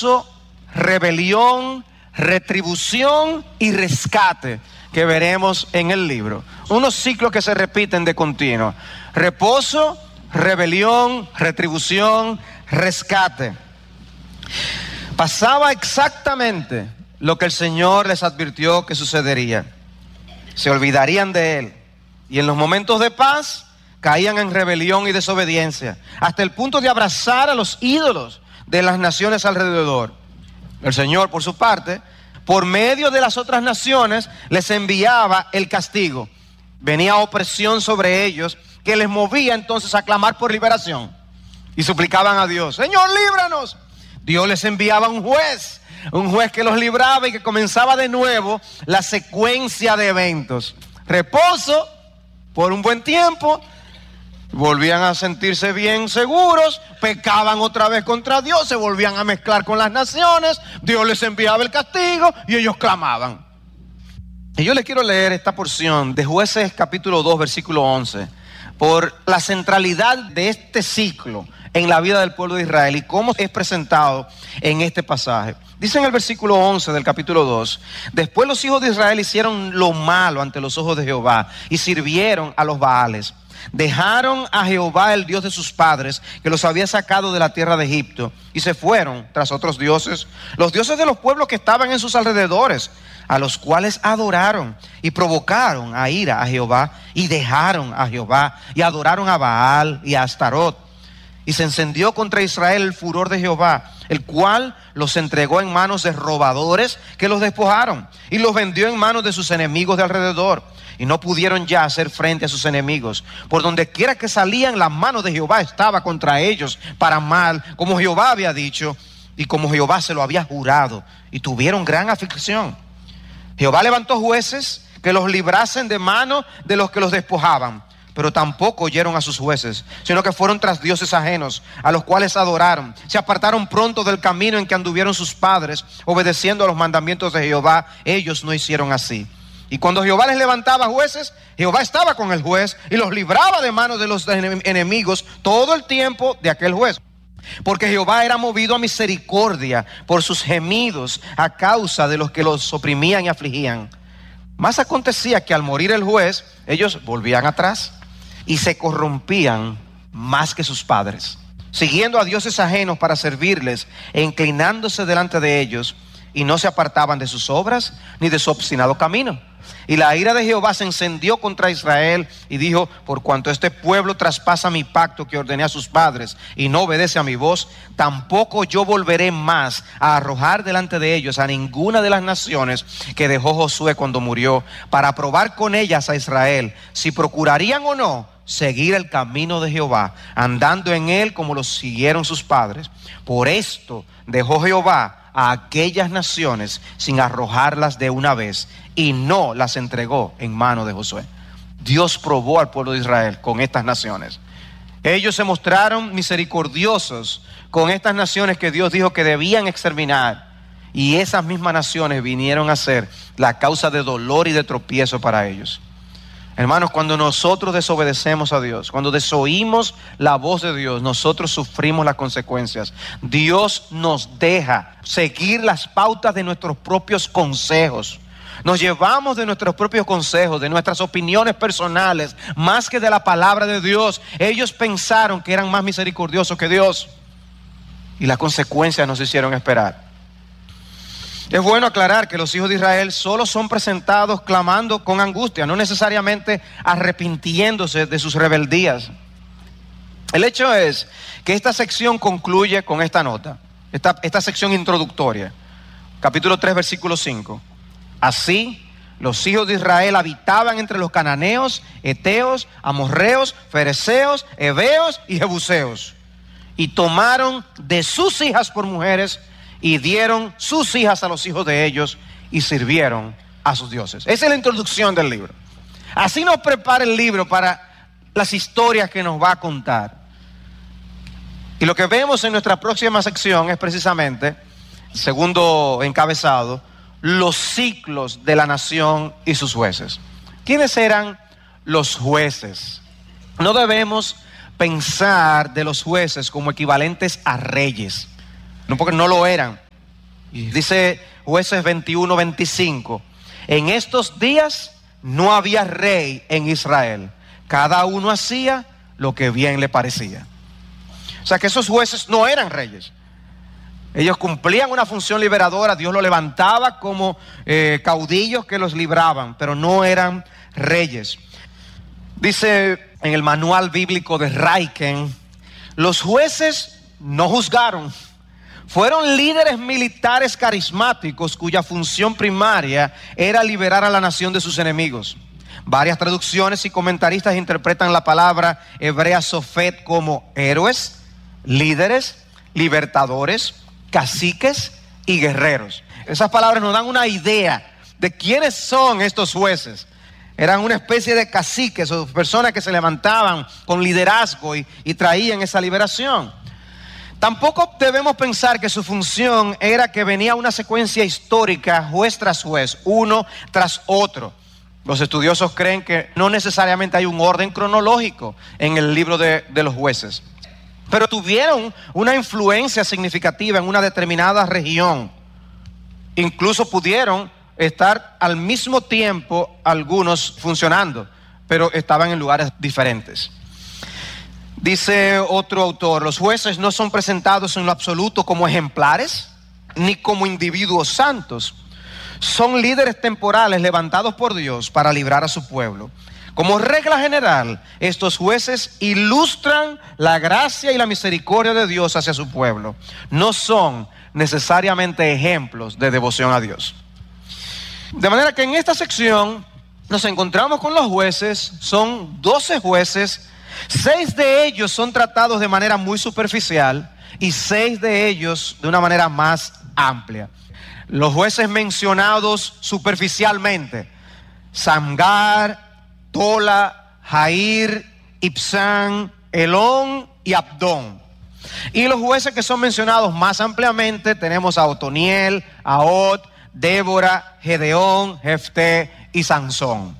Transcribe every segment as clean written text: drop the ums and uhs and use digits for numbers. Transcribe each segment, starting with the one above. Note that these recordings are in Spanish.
reposo, rebelión, retribución y rescate que veremos en el libro. Unos ciclos que se repiten de continuo: reposo, rebelión, retribución, rescate. Pasaba exactamente lo que el Señor les advirtió que sucedería. Se olvidarían de Él, y en los momentos de paz caían en rebelión y desobediencia, hasta el punto de abrazar a los ídolos de las naciones alrededor. El Señor, por su parte, por medio de las otras naciones, les enviaba el castigo. Venía opresión sobre ellos, que les movía entonces a clamar por liberación, y suplicaban a Dios: Señor, líbranos. Dios les enviaba un juez que los libraba, y que comenzaba de nuevo la secuencia de eventos. Reposo por un buen tiempo, volvían a sentirse bien seguros, pecaban otra vez contra Dios, se volvían a mezclar con las naciones, Dios les enviaba el castigo y ellos clamaban. Y yo les quiero leer esta porción de Jueces capítulo 2 versículo 11, por la centralidad de este ciclo en la vida del pueblo de Israel y cómo es presentado en este pasaje. Dice en el versículo 11 del capítulo 2: después los hijos de Israel hicieron lo malo ante los ojos de Jehová y sirvieron a los Baales. Dejaron a Jehová, el Dios de sus padres, que los había sacado de la tierra de Egipto, y se fueron tras otros dioses, los dioses de los pueblos que estaban en sus alrededores, a los cuales adoraron y provocaron a ira a Jehová, y dejaron a Jehová y adoraron a Baal y a Astarot. Y se encendió contra Israel el furor de Jehová, el cual los entregó en manos de robadores que los despojaron, y los vendió en manos de sus enemigos de alrededor. Y no pudieron ya hacer frente a sus enemigos. Por donde quiera que salían, la mano de Jehová estaba contra ellos para mal, como Jehová había dicho y como Jehová se lo había jurado. Y tuvieron gran aflicción. Jehová levantó jueces que los librasen de mano de los que los despojaban. Pero tampoco oyeron a sus jueces, sino que fueron tras dioses ajenos, a los cuales adoraron. Se apartaron pronto del camino en que anduvieron sus padres, obedeciendo a los mandamientos de Jehová. Ellos no hicieron así. Y cuando Jehová les levantaba jueces, Jehová estaba con el juez y los libraba de manos de los enemigos todo el tiempo de aquel juez. Porque Jehová era movido a misericordia por sus gemidos a causa de los que los oprimían y afligían. Mas acontecía que al morir el juez, ellos volvían atrás y se corrompían más que sus padres, siguiendo a dioses ajenos para servirles e inclinándose delante de ellos, y no se apartaban de sus obras ni de su obstinado camino. Y la ira de Jehová se encendió contra Israel y dijo: por cuanto este pueblo traspasa mi pacto que ordené a sus padres y no obedece a mi voz, tampoco yo volveré más a arrojar delante de ellos a ninguna de las naciones que dejó Josué cuando murió, para probar con ellas a Israel si procurarían o no seguir el camino de Jehová, andando en él como lo siguieron sus padres. Por esto dejó Jehová a aquellas naciones sin arrojarlas de una vez, y no las entregó en mano de Josué. Dios probó al pueblo de Israel con estas naciones. Ellos se mostraron misericordiosos con estas naciones que Dios dijo que debían exterminar, y esas mismas naciones vinieron a ser la causa de dolor y de tropiezo para ellos. Hermanos, cuando nosotros desobedecemos a Dios, cuando desoímos la voz de Dios, nosotros sufrimos las consecuencias. Dios nos deja seguir las pautas de nuestros propios consejos. Nos llevamos de nuestros propios consejos, de nuestras opiniones personales, más que de la palabra de Dios. Ellos pensaron que eran más misericordiosos que Dios, y las consecuencias nos hicieron esperar. Es bueno aclarar que los hijos de Israel solo son presentados clamando con angustia, no necesariamente arrepintiéndose de sus rebeldías. El hecho es que esta sección concluye con esta nota, esta sección introductoria. Capítulo 3, versículo 5. Así, los hijos de Israel habitaban entre los cananeos, heteos, amorreos, fereceos, heveos y jebuseos, y tomaron de sus hijas por mujeres, y dieron sus hijas a los hijos de ellos, y sirvieron a sus dioses. Esa es la introducción del libro. Así nos prepara el libro para las historias que nos va a contar. Y lo que vemos en nuestra próxima sección es precisamente, segundo encabezado, los ciclos de la nación y sus jueces. ¿Quiénes eran los jueces? No debemos pensar de los jueces como equivalentes a reyes. No, porque no lo eran. Y dice Jueces 21:25, en estos días no había rey en Israel, cada uno hacía lo que bien le parecía. O sea que esos jueces no eran reyes. Ellos cumplían una función liberadora, Dios los levantaba como caudillos que los libraban, pero no eran reyes. Dice en el manual bíblico de Raiken, los jueces no juzgaron, fueron líderes militares carismáticos cuya función primaria era liberar a la nación de sus enemigos. Varias traducciones y comentaristas interpretan la palabra hebrea sofet como héroes, líderes, libertadores, caciques y guerreros. Esas palabras nos dan una idea de quiénes son estos jueces. Eran una especie de caciques o personas que se levantaban con liderazgo y traían esa liberación. Tampoco debemos pensar que su función era que venía una secuencia histórica, juez tras juez, uno tras otro. Los estudiosos creen que no necesariamente hay un orden cronológico en el libro de los jueces, pero tuvieron una influencia significativa en una determinada región. Incluso pudieron estar al mismo tiempo algunos funcionando, pero estaban en lugares diferentes. Dice otro autor, los jueces no son presentados en lo absoluto como ejemplares, ni como individuos santos. Son líderes temporales levantados por Dios para librar a su pueblo. Como regla general, estos jueces ilustran la gracia y la misericordia de Dios hacia su pueblo. No son necesariamente ejemplos de devoción a Dios. De manera que en esta sección nos encontramos con los jueces. Son 12 jueces. 6 de ellos son tratados de manera muy superficial y 6 de ellos de una manera más amplia. Los jueces mencionados superficialmente: Samgar, Tola, Jair, Ibsán, Elón y Abdón. Y los jueces que son mencionados más ampliamente tenemos a Otoniel, Ahod, Débora, Gedeón, Jefté y Sansón.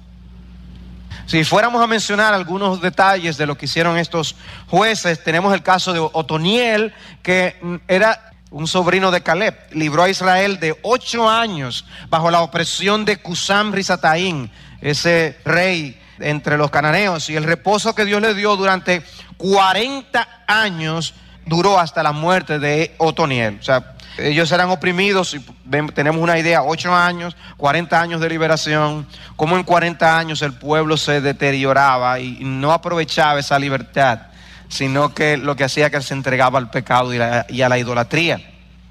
Si fuéramos a mencionar algunos detalles de lo que hicieron estos jueces, tenemos el caso de Otoniel, que era un sobrino de Caleb. Libró a Israel de 8 años bajo la opresión de Cusam Risataín, ese rey entre los cananeos, y el reposo que Dios le dio durante 40 años duró hasta la muerte de Otoniel. O sea, ellos eran oprimidos, y tenemos una idea: 8 años, 40 años de liberación. Como en 40 años el pueblo se deterioraba y no aprovechaba esa libertad, sino que lo que hacía que se entregaba al pecado y a la idolatría.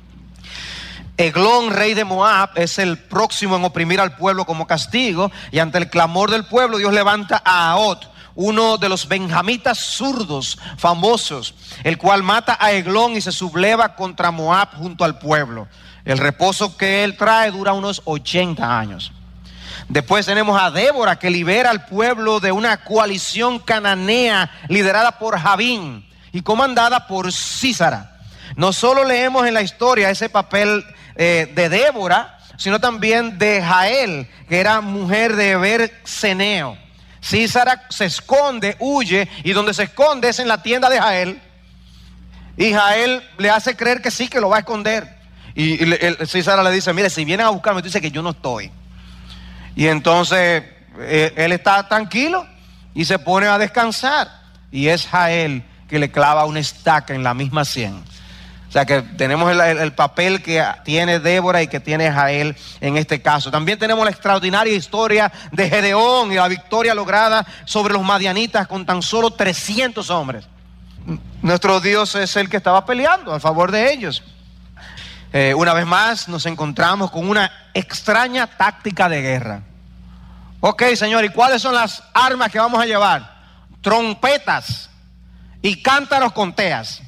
Eglón, rey de Moab, es el próximo en oprimir al pueblo como castigo, y ante el clamor del pueblo Dios levanta a Ahod, uno de los benjamitas zurdos famosos, el cual mata a Eglón y se subleva contra Moab junto al pueblo. El reposo que él trae dura unos 80 años. Después tenemos a Débora, que libera al pueblo de una coalición cananea liderada por Jabín y comandada por Sísara. No solo leemos en la historia ese papel de Débora, sino también de Jael, que era mujer de Eber-Ceneo. Sísara se esconde, huye, y donde se esconde es en la tienda de Jael, y Jael le hace creer que sí, que lo va a esconder. Y Sísara le dice: mire, si vienen a buscarme, tú dices que yo no estoy. Y entonces él está tranquilo y se pone a descansar, y es Jael que le clava una estaca en la misma sien. O sea que tenemos el papel que tiene Débora y que tiene Jael en este caso. También tenemos la extraordinaria historia de Gedeón y la victoria lograda sobre los madianitas con tan solo 300 hombres. Nuestro Dios es el que estaba peleando a favor de ellos. Una vez más nos encontramos con una extraña táctica de guerra. Ok, Señor, ¿y cuáles son las armas que vamos a llevar? Trompetas y cántaros con teas.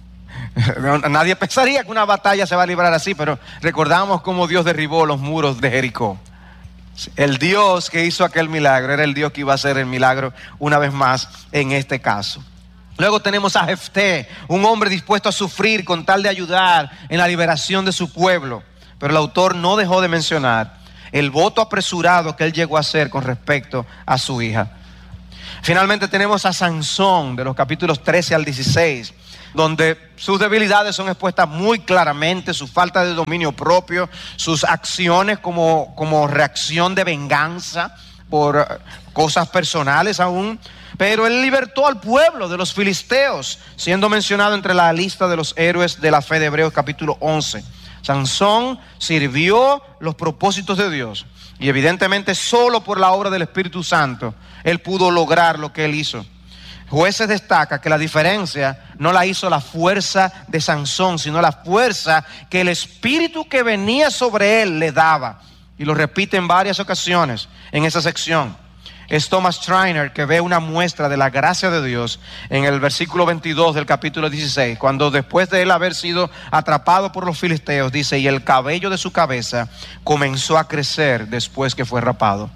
Nadie pensaría que una batalla se va a librar así, pero recordamos cómo Dios derribó los muros de Jericó. El Dios que hizo aquel milagro era el Dios que iba a hacer el milagro una vez más en este caso. Luego tenemos a Jefté, un hombre dispuesto a sufrir con tal de ayudar en la liberación de su pueblo. Pero el autor no dejó de mencionar el voto apresurado que él llegó a hacer con respecto a su hija. Finalmente tenemos a Sansón, de los capítulos 13 al 16. donde sus debilidades son expuestas muy claramente, su falta de dominio propio, sus acciones como reacción de venganza por cosas personales aún. Pero él libertó al pueblo de los filisteos, siendo mencionado entre la lista de los héroes de la fe de Hebreos capítulo 11. Sansón sirvió los propósitos de Dios y evidentemente solo por la obra del Espíritu Santo él pudo lograr lo que él hizo. Jueces destaca que la diferencia no la hizo la fuerza de Sansón, sino la fuerza que el espíritu que venía sobre él le daba. Y lo repite en varias ocasiones en esa sección. Es Thomas Schreiner que ve una muestra de la gracia de Dios en el versículo 22 del capítulo 16, cuando después de él haber sido atrapado por los filisteos, dice, y el cabello de su cabeza comenzó a crecer después que fue rapado.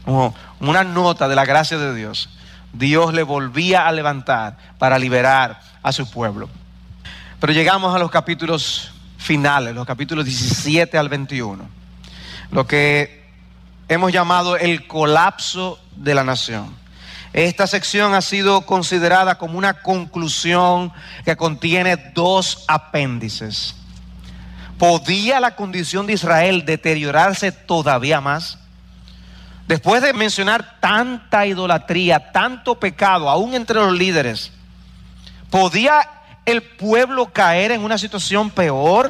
Una nota de la gracia de Dios. Dios le volvía a levantar para liberar a su pueblo. Pero llegamos a los capítulos finales, los capítulos 17 al 21, lo que hemos llamado el colapso de la nación. Esta sección ha sido considerada como una conclusión que contiene dos apéndices. ¿Podía la condición de Israel deteriorarse todavía más? Después de mencionar tanta idolatría, tanto pecado, aún entre los líderes, ¿podía el pueblo caer en una situación peor?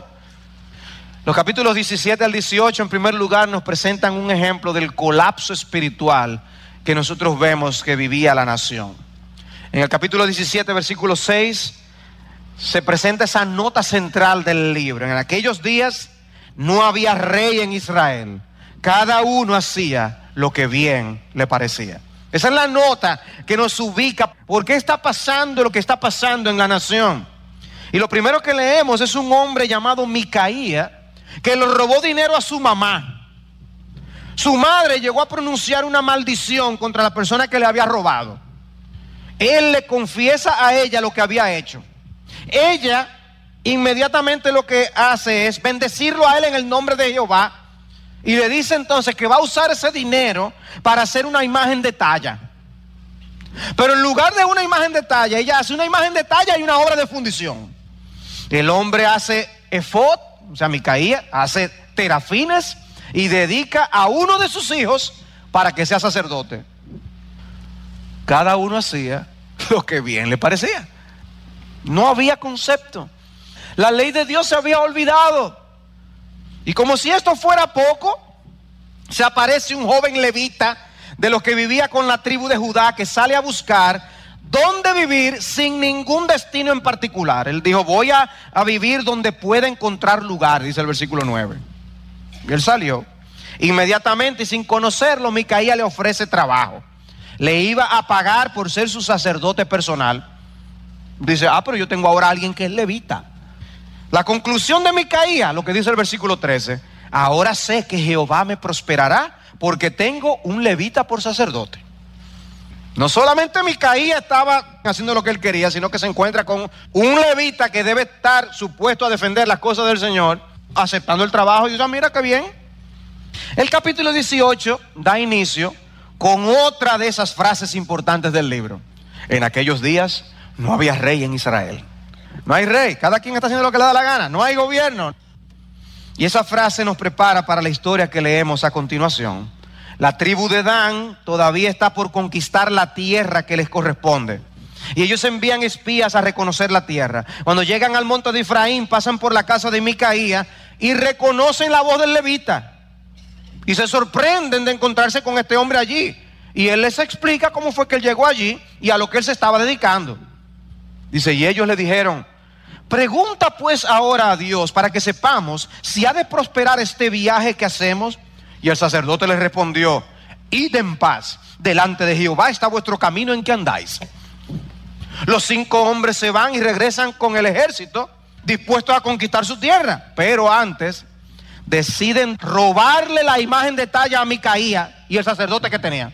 Los capítulos 17 al 18 en primer lugar nos presentan un ejemplo del colapso espiritual que nosotros vemos que vivía la nación. En el capítulo 17 versículo 6 se presenta esa nota central del libro. En aquellos días no había rey en Israel, cada uno hacía lo que bien le parecía. Esa es la nota que nos ubica. ¿Por qué está pasando lo que está pasando en la nación? Y lo primero que leemos es un hombre llamado Micaía, que le robó dinero a su mamá. Su madre llegó a pronunciar una maldición contra la persona que le había robado. Él le confiesa a ella lo que había hecho. Ella inmediatamente lo que hace es bendecirlo a él en el nombre de Jehová. Y le dice entonces que va a usar ese dinero para hacer una imagen de talla. Pero en lugar de una imagen de talla, ella hace una imagen de talla y una obra de fundición. El hombre hace efod, o sea, Micaía hace terafines y dedica a uno de sus hijos para que sea sacerdote. Cada uno hacía lo que bien le parecía. No había concepto. La ley de Dios se había olvidado. Y como si esto fuera poco, se aparece un joven levita de los que vivía con la tribu de Judá, que sale a buscar dónde vivir sin ningún destino en particular. Él dijo, voy a vivir donde pueda encontrar lugar, dice el versículo 9. Y él salió. Inmediatamente y sin conocerlo, Micaía le ofrece trabajo. Le iba a pagar por ser su sacerdote personal. Dice, pero yo tengo ahora a alguien que es levita. La conclusión de Micaía, lo que dice el versículo 13, ahora sé que Jehová me prosperará porque tengo un levita por sacerdote. No solamente Micaía estaba haciendo lo que él quería, sino que se encuentra con un levita que debe estar supuesto a defender las cosas del Señor, aceptando el trabajo y dice, mira qué bien. El capítulo 18 da inicio con otra de esas frases importantes del libro. En aquellos días no había rey en Israel. No hay rey, cada quien está haciendo lo que le da la gana, no hay gobierno. Y esa frase nos prepara para la historia que leemos a continuación. La tribu de Dan todavía está por conquistar la tierra que les corresponde. Y ellos envían espías a reconocer la tierra. Cuando llegan al monte de Efraín, pasan por la casa de Micaía y reconocen la voz del levita. Y se sorprenden de encontrarse con este hombre allí. Y él les explica cómo fue que él llegó allí y a lo que él se estaba dedicando. Dice, y ellos le dijeron, pregunta pues ahora a Dios para que sepamos si ha de prosperar este viaje que hacemos. Y el sacerdote le respondió, id en paz, delante de Jehová está vuestro camino en que andáis. Los 5 hombres se van y regresan con el ejército, dispuestos a conquistar su tierra. Pero antes deciden robarle la imagen de talla a Micaía y el sacerdote que tenía.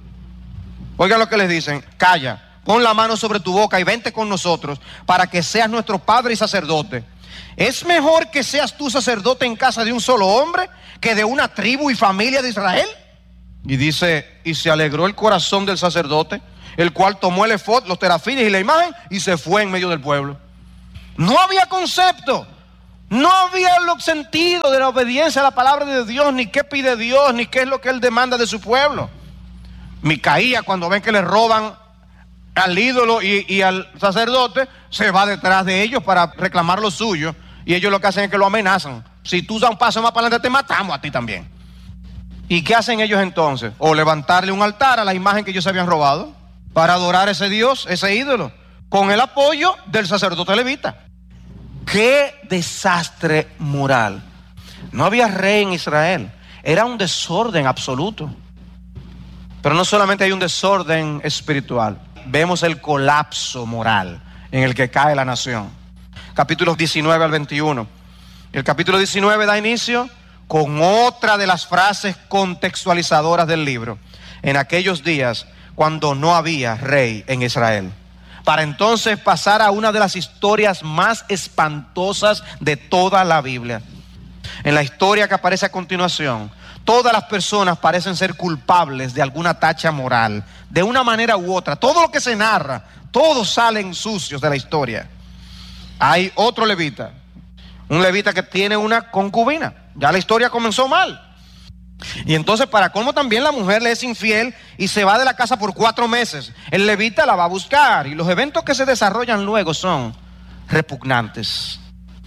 Oigan lo que les dicen, calla, pon la mano sobre tu boca y vente con nosotros para que seas nuestro padre y sacerdote. ¿Es mejor que seas tú sacerdote en casa de un solo hombre que de una tribu y familia de Israel? Y dice, y se alegró el corazón del sacerdote, el cual tomó el efod, los terafines y la imagen y se fue en medio del pueblo. No había concepto. No había el sentido de la obediencia a la palabra de Dios, ni qué pide Dios, ni qué es lo que Él demanda de su pueblo. Micaía, cuando ven que le roban al ídolo y al sacerdote, se va detrás de ellos para reclamar lo suyo. Y ellos lo que hacen es que lo amenazan. Si tú das un paso más para adelante, te matamos a ti también. ¿Y qué hacen ellos entonces? O levantarle un altar a la imagen que ellos habían robado para adorar a ese Dios, ese ídolo, con el apoyo del sacerdote levita. ¡Qué desastre moral! No había rey en Israel. Era un desorden absoluto. Pero no solamente hay un desorden espiritual. Vemos el colapso moral en el que cae la nación. Capítulos 19 al 21. El capítulo 19 da inicio con otra de las frases contextualizadoras del libro. En aquellos días, cuando no había rey en Israel. Para entonces pasar a una de las historias más espantosas de toda la Biblia. En la historia que aparece a continuación, todas las personas parecen ser culpables de alguna tacha moral, de una manera u otra. Todo lo que se narra, todos salen sucios de la historia. Hay otro levita, un levita que tiene una concubina. Ya la historia comenzó mal. Y entonces, para colmo, también la mujer le es infiel y se va de la casa por 4 meses. El levita la va a buscar y los eventos que se desarrollan luego son repugnantes.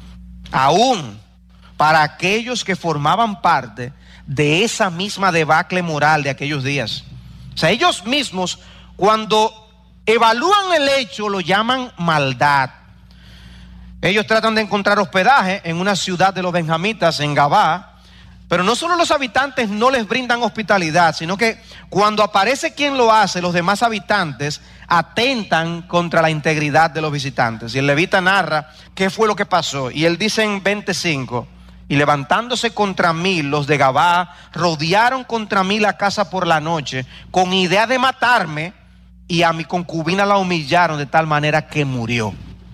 Aún para aquellos que formaban parte de esa misma debacle moral de aquellos días. O sea, ellos mismos, cuando evalúan el hecho, lo llaman maldad. Ellos tratan de encontrar hospedaje en una ciudad de los benjamitas, en Gabá. Pero no solo los habitantes no les brindan hospitalidad, sino que cuando aparece quien lo hace, los demás habitantes atentan contra la integridad de los visitantes. Y el levita narra qué fue lo que pasó. Y él dice en 25, y levantándose contra mí, los de Gabá rodearon contra mí la casa por la noche, con idea de matarme, y a mi concubina la humillaron de tal manera que murió.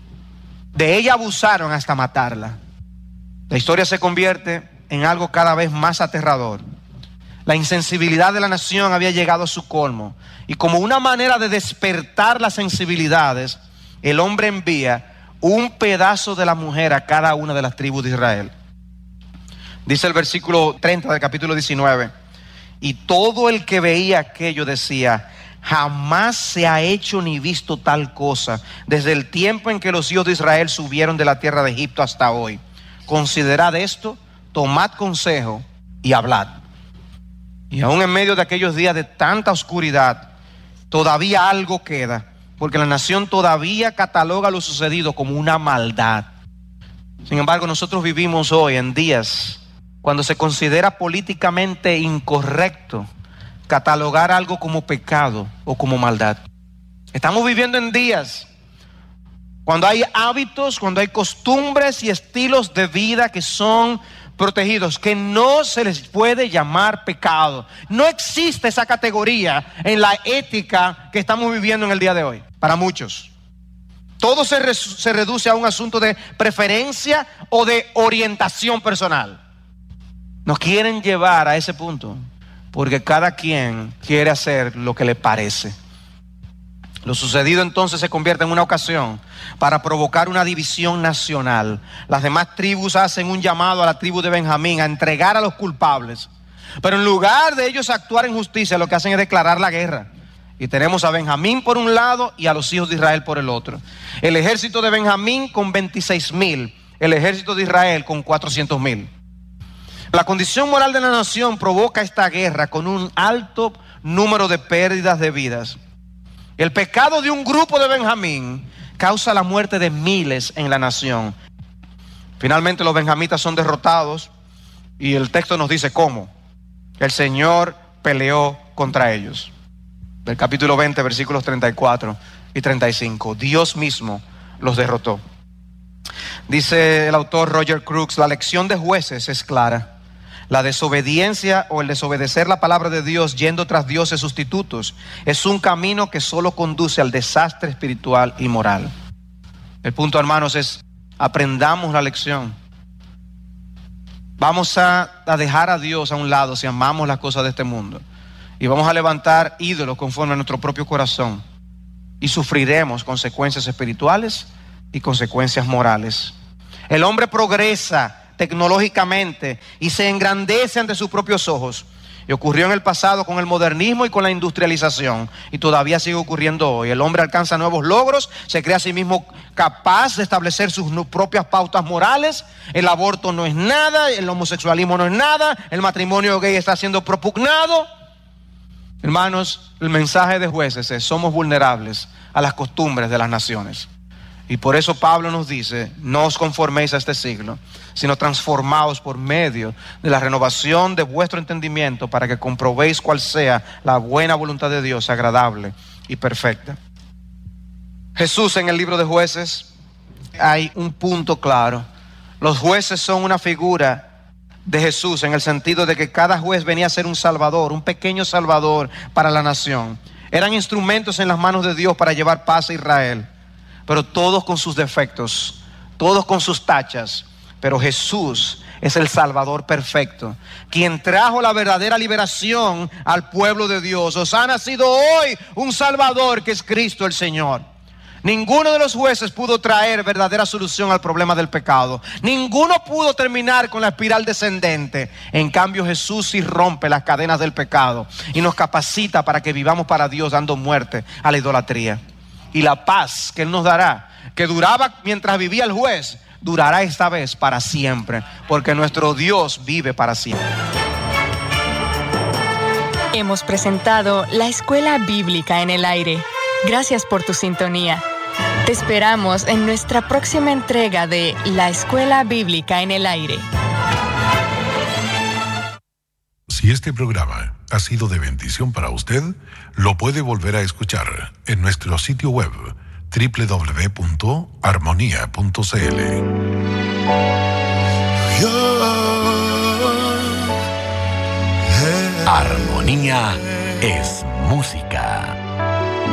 De ella abusaron hasta matarla. La historia se convierte en algo cada vez más aterrador. La insensibilidad de la nación había llegado a su colmo, y como una manera de despertar las sensibilidades, el hombre envía un pedazo de la mujer a cada una de las tribus de Israel. Dice el versículo 30 del capítulo 19, y todo el que veía aquello decía: jamás se ha hecho ni visto tal cosa desde el tiempo en que los hijos de Israel subieron de la tierra de Egipto hasta hoy. Considerad esto, tomad consejo y hablad. Y aún en medio de aquellos días de tanta oscuridad, todavía algo queda, porque la nación todavía cataloga lo sucedido como una maldad. Sin embargo, nosotros vivimos hoy en días cuando se considera políticamente incorrecto catalogar algo como pecado o como maldad. Estamos viviendo en días cuando hay hábitos, cuando hay costumbres y estilos de vida que son protegidos, que no se les puede llamar pecado. No existe esa categoría en la ética que estamos viviendo en el día de hoy, para muchos. Todo se reduce a un asunto de preferencia o de orientación personal. Nos quieren llevar a ese punto porque cada quien quiere hacer lo que le parece. Lo sucedido entonces se convierte en una ocasión para provocar una división nacional. Las demás tribus hacen un llamado a la tribu de Benjamín a entregar a los culpables. Pero en lugar de ellos actuar en justicia, lo que hacen es declarar la guerra. Y tenemos a Benjamín por un lado y a los hijos de Israel por el otro. El ejército de Benjamín con 26,000, el ejército de Israel con 400,000. La condición moral de la nación provoca esta guerra con un alto número de pérdidas de vidas. El pecado de un grupo de Benjamín causa la muerte de miles en la nación. Finalmente los benjamitas son derrotados y el texto nos dice cómo. El Señor peleó contra ellos. Del capítulo 20, versículos 34 y 35. Dios mismo los derrotó. Dice el autor Roger Crooks, la lección de Jueces es clara. La desobediencia o el desobedecer la palabra de Dios yendo tras dioses sustitutos es un camino que solo conduce al desastre espiritual y moral. El punto, hermanos, es aprendamos la lección. Vamos a dejar a Dios a un lado si amamos las cosas de este mundo, y vamos a levantar ídolos conforme a nuestro propio corazón, y sufriremos consecuencias espirituales y consecuencias morales. El hombre progresa tecnológicamente y se engrandece ante sus propios ojos. Y ocurrió en el pasado con el modernismo y con la industrialización, y todavía sigue ocurriendo hoy. El hombre alcanza nuevos logros, se cree a sí mismo capaz de establecer sus propias pautas morales. El aborto no es nada, el homosexualismo no es nada, el matrimonio gay está siendo propugnado. Hermanos, el mensaje de Jueces es: somos vulnerables a las costumbres de las naciones. Y por eso Pablo nos dice: no os conforméis a este siglo, sino transformaos por medio de la renovación de vuestro entendimiento, para que comprobéis cuál sea la buena voluntad de Dios, agradable y perfecta. Jesús, en el libro de Jueces hay un punto claro. Los jueces son una figura de Jesús, en el sentido de que cada juez venía a ser un salvador, un pequeño salvador para la nación. Eran instrumentos en las manos de Dios para llevar paz a Israel, pero todos con sus defectos, todos con sus tachas. Pero Jesús es el Salvador perfecto, quien trajo la verdadera liberación al pueblo de Dios. Os ha nacido hoy un Salvador, que es Cristo el Señor. Ninguno de los jueces pudo traer verdadera solución al problema del pecado. Ninguno pudo terminar con la espiral descendente. En cambio, Jesús sí rompe las cadenas del pecado y nos capacita para que vivamos para Dios, dando muerte a la idolatría. Y la paz que Él nos dará, que duraba mientras vivía el juez, durará esta vez para siempre, porque nuestro Dios vive para siempre. Hemos presentado la Escuela Bíblica en el Aire. Gracias por tu sintonía. Te esperamos en nuestra próxima entrega de La Escuela Bíblica en el Aire. Si este programa ha sido de bendición para usted, lo puede volver a escuchar en nuestro sitio web www.armonia.cl. Armonía es música.